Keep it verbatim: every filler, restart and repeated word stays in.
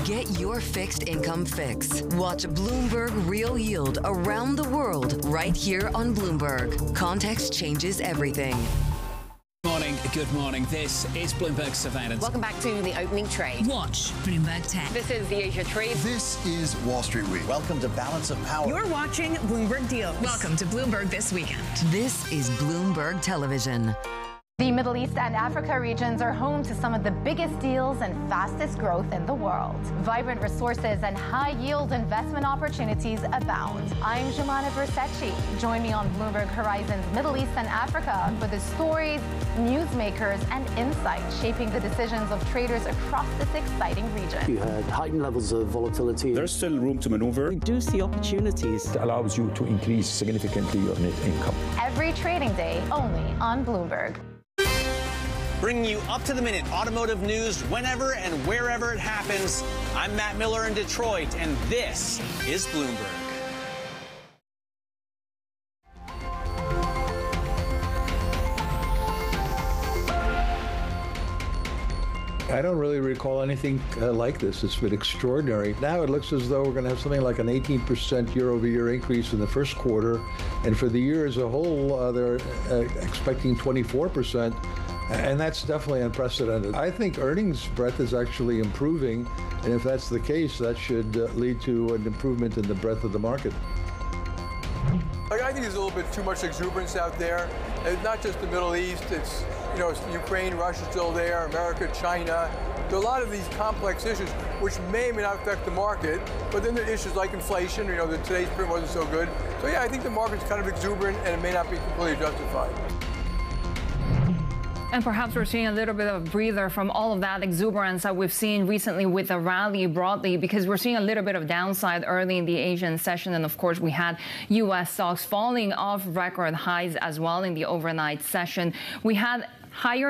Get your fixed income fix. Watch Bloomberg Real Yield around the world right here on Bloomberg. Context changes everything. Morning, good morning. This is Bloomberg Surveillance. Welcome back to the opening trade. Watch Bloomberg Tech. This is the Asia Trade. This is Wall Street Week. Welcome to Balance of Power. You're watching Bloomberg Deals. Welcome to Bloomberg This Weekend. This is Bloomberg Television. The Middle East and Africa regions are home to some of the biggest deals and fastest growth in the world. Vibrant resources and high-yield investment opportunities abound. I'm Jumana Versace. Join me on Bloomberg Horizon's Middle East and Africa for the stories, newsmakers, and insights shaping the decisions of traders across this exciting region. You had heightened levels of volatility. There's still room to maneuver. We do see opportunities. It allows you to increase significantly your net income. Every trading day, only on Bloomberg. Bringing you up-to-the-minute automotive news whenever and wherever it happens. I'm Matt Miller in Detroit, and this is Bloomberg. I don't really recall anything uh, like this. It's been extraordinary. Now it looks as though we're going to have something like an eighteen percent year-over-year increase in the first quarter. And for the year as a whole, uh, they're uh, expecting twenty-four percent. And that's definitely unprecedented. I think earnings breadth is actually improving. And if that's the case, that should uh, lead to an improvement in the breadth of the market. Like, I think there's a little bit too much exuberance out there. It's not just the Middle East. It's, you know, it's Ukraine, Russia's still there, America, China. There are a lot of these complex issues which may or may not affect the market, but then there are issues like inflation. You know, the, today's print wasn't so good. So yeah, I think the market's kind of exuberant and it may not be completely justified. And perhaps we're seeing a little bit of a breather from all of that exuberance that we've seen recently with the rally broadly, because we're seeing a little bit of downside early in the Asian session. And of course, we had U S stocks falling off record highs as well in the overnight session. We had higher